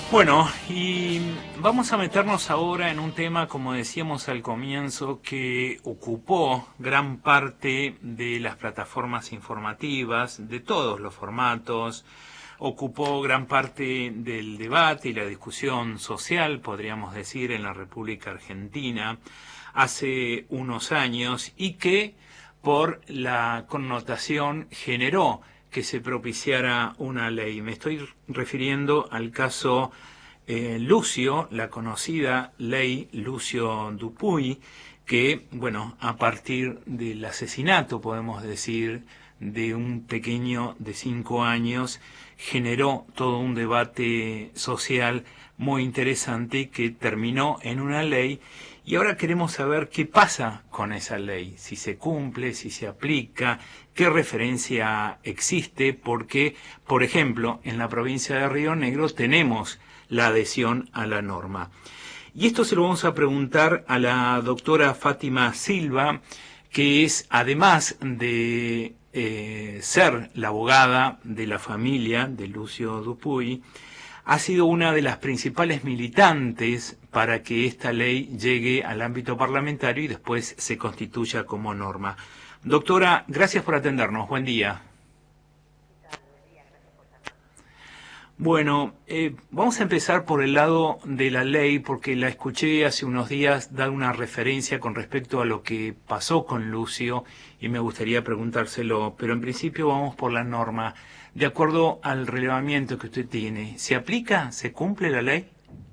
Bueno, y vamos a meternos ahora en un tema, como decíamos al comienzo, que ocupó gran parte de las plataformas informativas, de todos los formatos, ocupó gran parte del debate y la discusión social, podríamos decir, en la República Argentina hace unos años y que por la connotación generó que se propiciara una ley. Me estoy refiriendo al caso Lucio, la conocida ley Lucio Dupuy, que, bueno, a partir del asesinato, podemos decir, de un pequeño de 5 años, generó todo un debate social muy interesante que terminó en una ley. Y ahora queremos saber qué pasa con esa ley, si se cumple, si se aplica, qué referencia existe, porque, por ejemplo, en la provincia de Río Negro tenemos la adhesión a la norma. Y esto se lo vamos a preguntar a la doctora Fátima Silva, que es, además de ser la abogada de la familia de Lucio Dupuy, ha sido una de las principales militantes para que esta ley llegue al ámbito parlamentario y después se constituya como norma. Doctora, gracias por atendernos. Buen día. Bueno, vamos a empezar por el lado de la ley, porque la escuché hace unos días dar una referencia con respecto a lo que pasó con Lucio y me gustaría preguntárselo, pero en principio vamos por la norma. De acuerdo al relevamiento que usted tiene, ¿se aplica? ¿Se cumple la ley?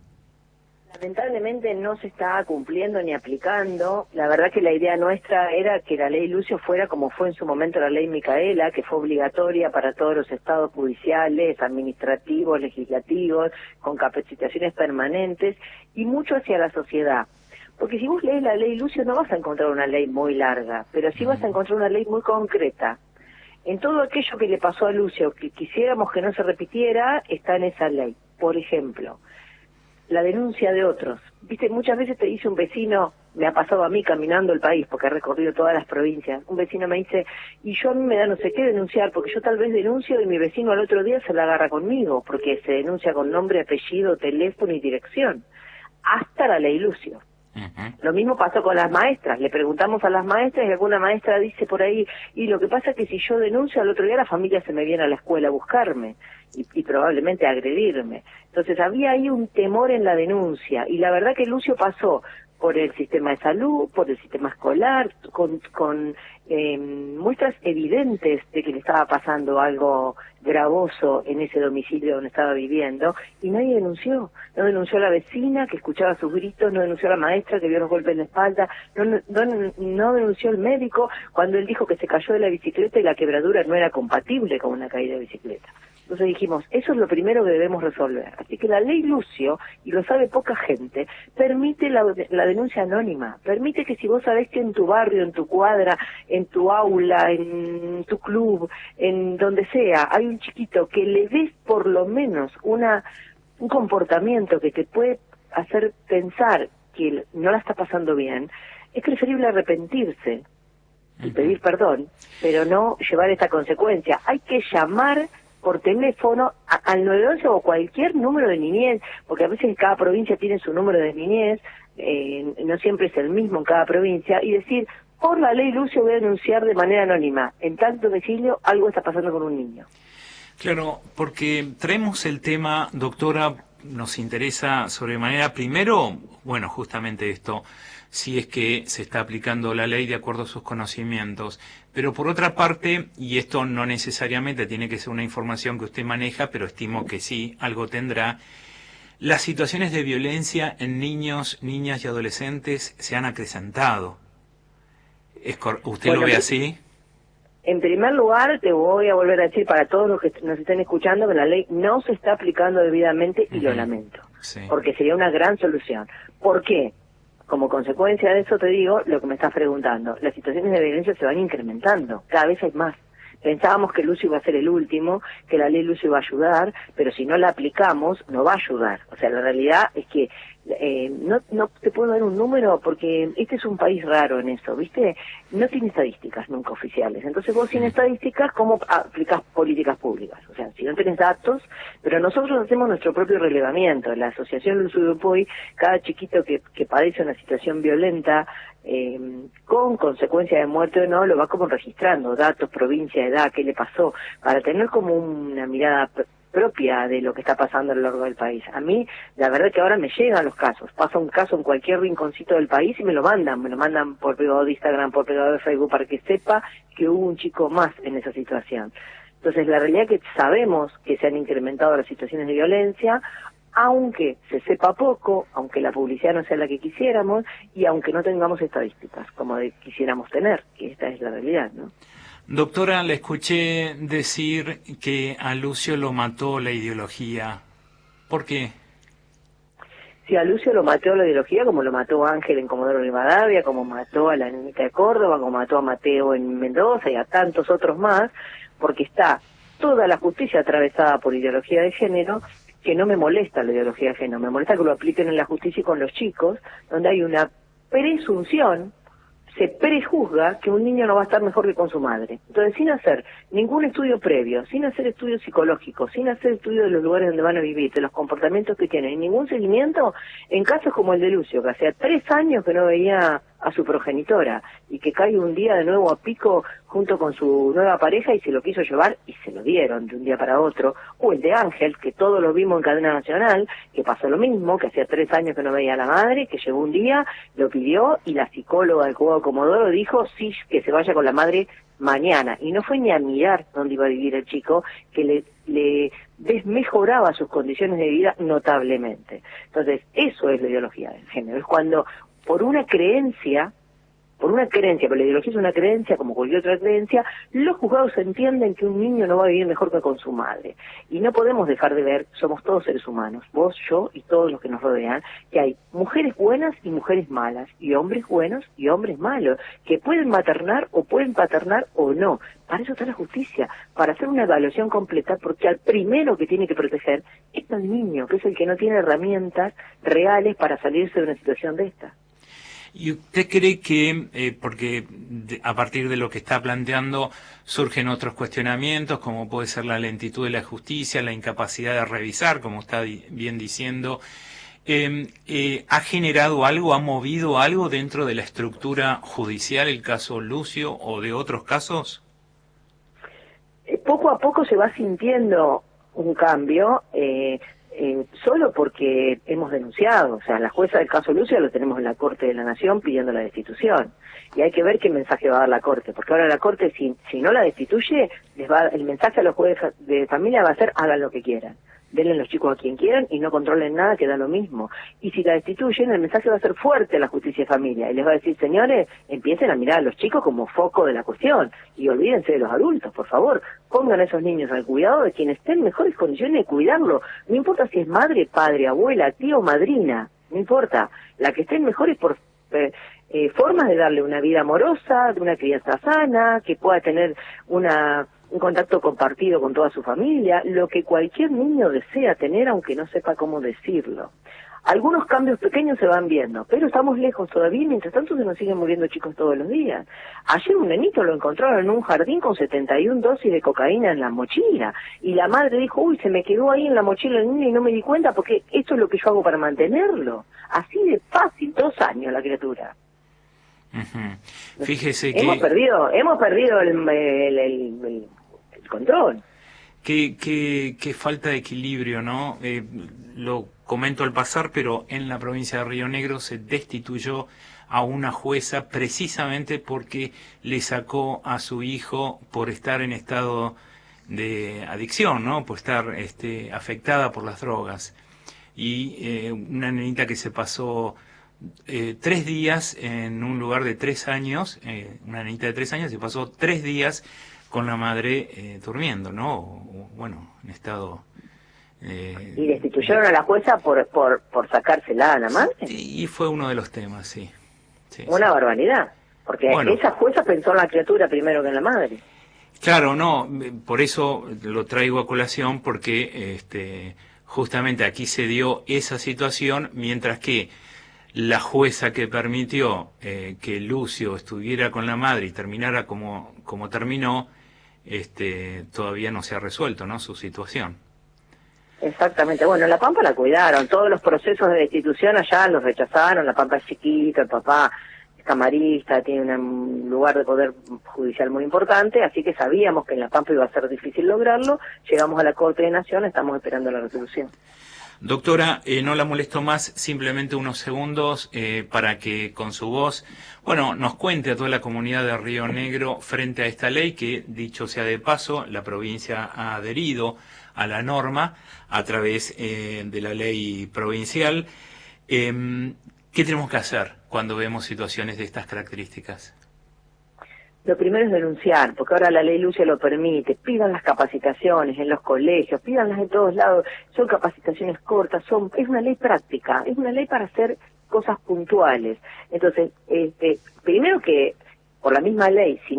Lamentablemente no se está cumpliendo ni aplicando. La verdad que la idea nuestra era que la ley Lucio fuera como fue en su momento la ley Micaela, que fue obligatoria para todos los estados judiciales, administrativos, legislativos, con capacitaciones permanentes y mucho hacia la sociedad. Porque si vos lees la ley Lucio no vas a encontrar una ley muy larga, pero sí vas a encontrar una ley muy concreta. En todo aquello que le pasó a Lucio, que quisiéramos que no se repitiera, está en esa ley. Por ejemplo, la denuncia de otros. Viste, muchas veces te dice un vecino, me ha pasado a mí caminando el país, porque he recorrido todas las provincias, un vecino me dice, y yo a mí me da no sé qué denunciar, porque yo tal vez denuncio y mi vecino al otro día se la agarra conmigo, porque se denuncia con nombre, apellido, teléfono y dirección. Hasta la ley Lucio. Lo mismo pasó con las maestras. Le preguntamos a las maestras y alguna maestra dice por ahí, y lo que pasa es que si yo denuncio al otro día la familia se me viene a la escuela a buscarme y probablemente a agredirme. Entonces había ahí un temor en la denuncia y la verdad que Lucio pasó por el sistema de salud, por el sistema escolar, con muestras evidentes de que le estaba pasando algo gravoso en ese domicilio donde estaba viviendo, y nadie denunció. No denunció a la vecina que escuchaba sus gritos, no denunció a la maestra que vio los golpes en la espalda, no denunció al médico cuando él dijo que se cayó de la bicicleta y la quebradura no era compatible con una caída de bicicleta. Entonces dijimos, eso es lo primero que debemos resolver. Así que la ley Lucio, y lo sabe poca gente, permite la denuncia anónima, permite que si vos sabés que en tu barrio, en tu cuadra, en tu aula, en tu club, en donde sea, hay un chiquito que le ves por lo menos un comportamiento que te puede hacer pensar que no la está pasando bien, es preferible arrepentirse y pedir perdón, pero no llevar esta consecuencia. Hay que llamar por teléfono al 911 o cualquier número de niñez, porque a veces cada provincia tiene su número de niñez, no siempre es el mismo en cada provincia, y decir, por la ley Lucio voy a denunciar de manera anónima, en tal domicilio algo está pasando con un niño. Claro, porque traemos el tema, doctora, nos interesa sobremanera, primero, bueno, justamente esto, si es que se está aplicando la ley de acuerdo a sus conocimientos. Pero por otra parte, y esto no necesariamente tiene que ser una información que usted maneja, pero estimo que sí, algo tendrá, las situaciones de violencia en niños, niñas y adolescentes se han acrecentado. ¿Usted lo ve así? En primer lugar, te voy a volver a decir para todos los que nos estén escuchando que la ley no se está aplicando debidamente y lo lamento, porque sería una gran solución. ¿Por qué? Como consecuencia de eso te digo lo que me estás preguntando. Las situaciones de violencia se van incrementando, cada vez hay más. Pensábamos que Lucio iba a ser el último, que la ley Lucio iba a ayudar, pero si no la aplicamos, no va a ayudar. O sea, la realidad es que no te puedo dar un número porque este es un país raro en eso, ¿viste? No tiene estadísticas nunca oficiales. Entonces vos sin estadísticas, ¿cómo aplicás políticas públicas? O sea, si no tenés datos, pero nosotros hacemos nuestro propio relevamiento. La Asociación Lucio Dupuy, cada chiquito que padece una situación violenta, con consecuencia de muerte o no, lo va como registrando, datos, provincia, edad, qué le pasó, para tener como una mirada propia de lo que está pasando a lo largo del país. A mí, la verdad que ahora me llegan los casos. Pasa un caso en cualquier rinconcito del país y me lo mandan por privado de Instagram, por privado de Facebook, para que sepa que hubo un chico más en esa situación. Entonces, la realidad es que sabemos que se han incrementado las situaciones de violencia, aunque se sepa poco, aunque la publicidad no sea la que quisiéramos, y aunque no tengamos estadísticas como quisiéramos tener, que esta es la realidad, ¿no? Doctora, le escuché decir que a Lucio lo mató la ideología. ¿Por qué? Si a Lucio lo mató la ideología, como lo mató Ángel en Comodoro Rivadavia, como mató a la niñita de Córdoba, como mató a Mateo en Mendoza y a tantos otros más, porque está toda la justicia atravesada por ideología de género, que no me molesta la ideología de género, me molesta que lo apliquen en la justicia y con los chicos, donde hay una presunción, se prejuzga que un niño no va a estar mejor que con su madre. Entonces, sin hacer ningún estudio previo, sin hacer estudios psicológicos, sin hacer estudios de los lugares donde van a vivir, de los comportamientos que tienen, y ningún seguimiento, en casos como el de Lucio, que hacía 3 años que no veía a su progenitora, y que cae un día de nuevo a pico junto con su nueva pareja y se lo quiso llevar y se lo dieron de un día para otro, o el de Ángel, que todos lo vimos en cadena nacional, que pasó lo mismo, que hacía 3 años que no veía a la madre, que llegó un día, lo pidió y la psicóloga del Juego Comodoro dijo sí, que se vaya con la madre mañana, y no fue ni a mirar dónde iba a vivir el chico, que le desmejoraba sus condiciones de vida notablemente. Entonces, eso es la ideología del género, es cuando por una creencia, pero la ideología es una creencia como cualquier otra creencia, los juzgados entienden que un niño no va a vivir mejor que con su madre. Y no podemos dejar de ver, somos todos seres humanos, vos, yo y todos los que nos rodean, que hay mujeres buenas y mujeres malas, y hombres buenos y hombres malos, que pueden maternar o pueden paternar o no. Para eso está la justicia, para hacer una evaluación completa, porque al primero que tiene que proteger es al niño, que es el que no tiene herramientas reales para salirse de una situación de esta. ¿Y usted cree que, porque a partir de lo que está planteando surgen otros cuestionamientos, como puede ser la lentitud de la justicia, la incapacidad de revisar, como está bien diciendo, ha generado algo, ha movido algo dentro de la estructura judicial, el caso Lucio o de otros casos? Poco a poco se va sintiendo un cambio, solo porque hemos denunciado, o sea, la jueza del caso Lucio lo tenemos en la Corte de la Nación pidiendo la destitución, y hay que ver qué mensaje va a dar la Corte, porque ahora la Corte, si no la destituye, el mensaje a los jueces de familia va a ser: hagan lo que quieran, denle los chicos a quien quieran y no controlen nada, que da lo mismo. Y si la destituyen, el mensaje va a ser fuerte a la justicia de familia, y les va a decir: señores, empiecen a mirar a los chicos como foco de la cuestión, y olvídense de los adultos, por favor, pongan a esos niños al cuidado de quienes estén en mejores condiciones de cuidarlo, no importa si es madre, padre, abuela, tío, madrina, no importa, la que esté en mejores formas de darle una vida amorosa, de una crianza sana, que pueda tener un contacto compartido con toda su familia, lo que cualquier niño desea tener, aunque no sepa cómo decirlo. Algunos cambios pequeños se van viendo, pero estamos lejos todavía, mientras tanto se nos siguen muriendo chicos todos los días. Ayer un nenito lo encontraron en un jardín con 71 dosis de cocaína en la mochila, y la madre dijo: uy, se me quedó ahí en la mochila el niño y no me di cuenta, porque esto es lo que yo hago para mantenerlo. Así de fácil, 2 años la criatura. Uh-huh. Fíjese que hemos perdido el control. Qué falta de equilibrio, ¿no? Lo comento al pasar, pero en la provincia de Río Negro se destituyó a una jueza precisamente porque le sacó a su hijo por estar en estado de adicción, ¿no? Por estar afectada por las drogas. Y una nenita que se pasó 3 días en un lugar de 3 años, una nenita de 3 años se pasó 3 días con la madre durmiendo, ¿no? O, bueno, en estado... ¿Y destituyeron a la jueza por sacársela a la madre? Y fue uno de los temas, sí. Una barbaridad, porque bueno, esa jueza pensó en la criatura primero que en la madre. Claro, no, por eso lo traigo a colación, porque justamente aquí se dio esa situación, mientras que la jueza que permitió que Lucio estuviera con la madre y terminara como terminó, todavía no se ha resuelto, ¿no?, su situación. Exactamente. Bueno, La Pampa la cuidaron. Todos los procesos de destitución allá los rechazaron. La Pampa es chiquita, el papá es camarista, tiene un lugar de poder judicial muy importante, así que sabíamos que en La Pampa iba a ser difícil lograrlo. Llegamos a la Corte de Nación, estamos esperando la resolución. Doctora, no la molesto más, simplemente unos segundos para que con su voz, nos cuente a toda la comunidad de Río Negro frente a esta ley que, dicho sea de paso, la provincia ha adherido a la norma a través de la ley provincial. ¿Qué tenemos que hacer cuando vemos situaciones de estas características? Lo primero es denunciar, porque ahora la ley Lucio lo permite. Pidan las capacitaciones en los colegios, pídanlas de todos lados. Son capacitaciones cortas, es una ley práctica, es una ley para hacer cosas puntuales. Entonces, primero que por la misma ley, si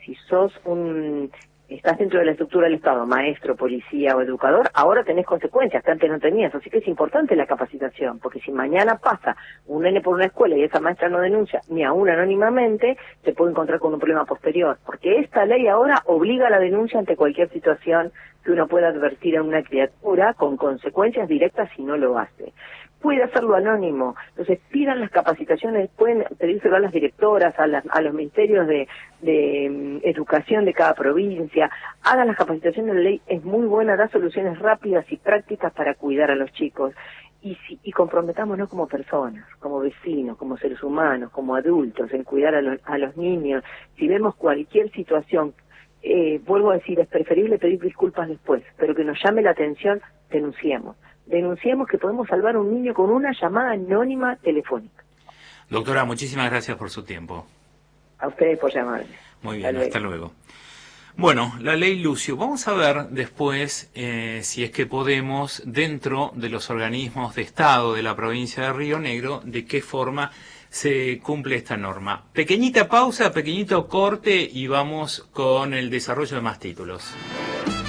estás dentro de la estructura del Estado, maestro, policía o educador, ahora tenés consecuencias que antes no tenías, así que es importante la capacitación, porque si mañana pasa un nene por una escuela y esa maestra no denuncia, ni aún anónimamente, se puede encontrar con un problema posterior, porque esta ley ahora obliga a la denuncia ante cualquier situación que uno pueda advertir a una criatura con consecuencias directas si no lo hace. Puede hacerlo anónimo, entonces pidan las capacitaciones, pueden pedírselo a las directoras, a los ministerios de educación de cada provincia, hagan las capacitaciones, la ley es muy buena, da soluciones rápidas y prácticas para cuidar a los chicos, y comprometámonos como personas, como vecinos, como seres humanos, como adultos, en cuidar a los niños. Si vemos cualquier situación, vuelvo a decir, es preferible pedir disculpas después, pero que nos llame la atención, denunciemos que podemos salvar a un niño con una llamada anónima telefónica. Doctora, muchísimas gracias por su tiempo. A ustedes por llamarme. Muy bien, hasta luego. Bueno, la ley Lucio. Vamos a ver después si es que podemos, dentro de los organismos de Estado de la provincia de Río Negro, de qué forma se cumple esta norma. Pequeñita pausa, pequeñito corte y vamos con el desarrollo de más títulos.